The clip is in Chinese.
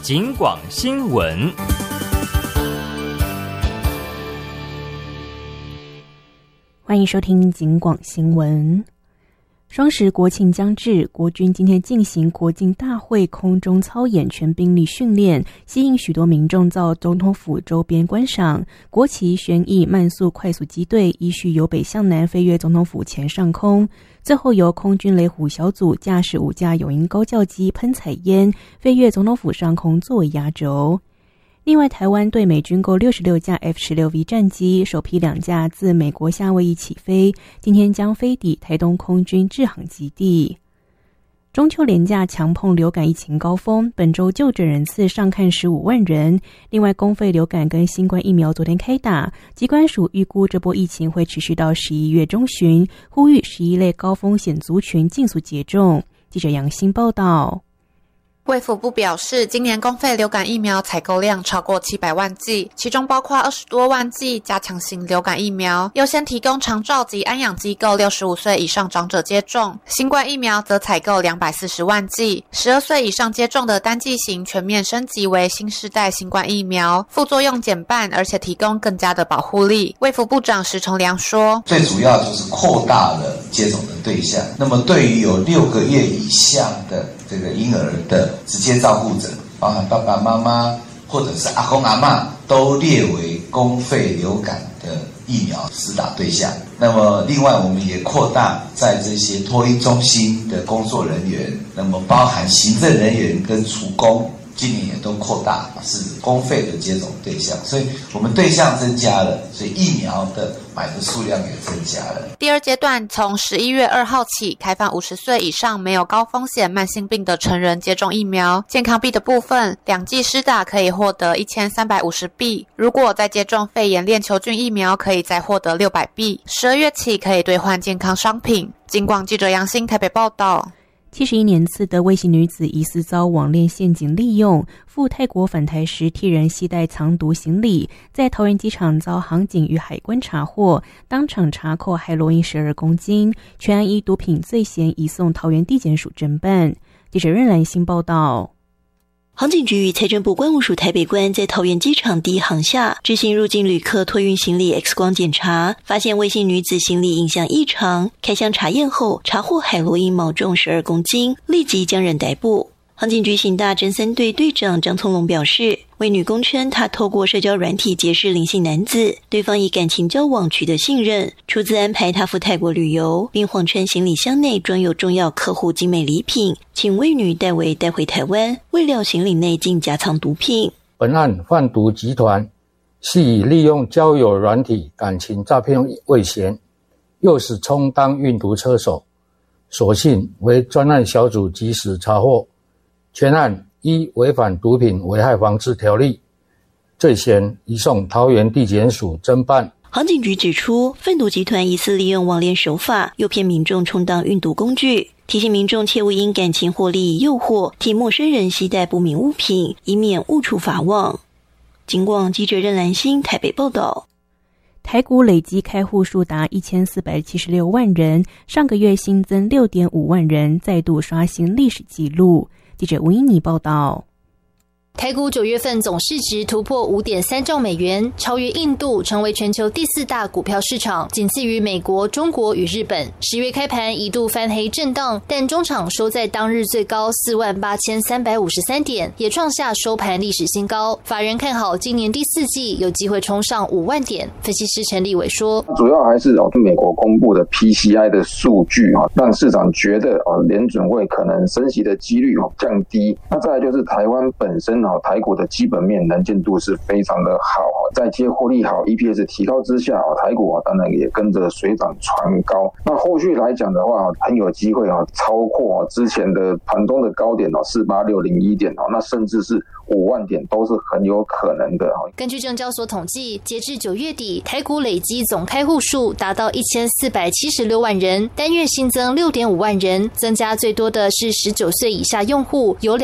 警广新闻。 欢迎收听警广新闻。双十国庆将至，国军今天进行国庆大会空中操演全兵力训练，吸引许多民众到总统府周边观赏。国旗旋翼慢速快速机队依序由北向南飞越总统府前上空，最后由空军雷虎小组驾驶5架友鹰高教机喷彩烟飞越总统府上空作为压轴。另外，台湾对美军购66架 F-16V 战机，首批2架自美国夏威夷起飞，今天将飞抵台东空军志航基地。中秋连假强碰流感疫情高峰，本周就诊人次上看15万人。另外，公费流感跟新冠疫苗昨天开打，疾管署预估这波疫情会持续到11月中旬，呼吁11类高风险族群尽速接种。记者杨欣报道。 卫福部表示，今年公费流感疫苗采购量超过700万剂，其中包括20多万剂加强型流感疫苗，优先提供长照及安养机构65岁以上长者接种。新冠疫苗则采购240万剂，12岁以上接种的单剂型全面升级为新世代新冠疫苗，副作用减半，而且提供更加的保护力。卫福部长石崇良说， 最主要就是扩大了接种的对象，那么对于有6个月以下的这个婴儿的直接照顾者，包含爸爸妈妈或者是阿公阿嬷，都列为公费流感的疫苗施打对象。那么另外我们也扩大在这些托婴中心的工作人员，那么包含行政人员跟厨工，今年也都扩大是公费的接种对象，所以我们对象增加了，所以疫苗的买的数量也增加了。 第二阶段从11月2号起开放50岁以上没有高风险慢性病的成人接种疫苗。健康币的部分，2剂施打可以获得1350币，如果再接种肺炎链球菌疫苗，可以再获得600币。12月起可以兑换健康商品。警广记者杨欣台北报道。 71年次的魏姓女子疑似遭网恋陷阱利用，赴泰国返台时替人携带藏毒行李，在桃园机场遭航警与海关查获，当场查扣海洛因12公斤，全案依毒品罪嫌移送桃园地检署侦办。记者任兰欣报道。 航警局与财政部关务署台北关在桃园机场第一航厦执行入境旅客托运行李 X 光检查，发现魏姓女子行李影像异常，开箱查验后查获海洛因毛重12公斤，立即将人逮捕。航警局刑大侦3队队长张聪龙表示，魏女供称她透过社交软体结识林姓男子，对方以感情交往取得信任，出资安排他赴泰国旅游，并谎称行李箱内装有重要客户精美礼品，请魏女代为带回台湾，未料行李内竟夹藏毒品。 本案贩毒集团系以利用交友软体感情诈骗为嫌，诱使充当运毒车手，所幸为专案小组及时查获，全案依违反毒品危害防治条例罪嫌移送桃园地检署侦办。 航警局指出，贩毒集团疑似利用网恋手法诱骗民众充当运毒工具，提醒民众切勿因感情获利诱惑替陌生人携带不明物品，以免误触法网。警广记者任兰欣台北报道。 台股累计开户数达1476万人，上个月新增 6.5 万人，再度刷新历史纪录。记者吴依妮报道。 台股9月份总市值突破 5.3 兆美元，超越印度，成为全球第4大股票市场，仅次于美国、中国与日本。10月开盘一度翻黑震荡，但中场收在当日最高48353点，也创下收盘历史新高。法人看好今年第4季有机会冲上5万点。分析师陈立伟说， 主要还是美国公布的 PCI 的数据让市场觉得联准会可能升息的几率降低。那再来就是台湾本身台股的基本面能见度是非常的好，在接获利好 EPS 提高之下，台股当然也跟着水涨船高。那后续来讲的话，很有机会超过之前的盘中的高点48601点，那甚至是5万点都是很有可能的。 根据证交所统计，截至9月底，台股累积总开户数达到1476万人，单月新增 6.5 万人，增加最多的是19岁以下用户，有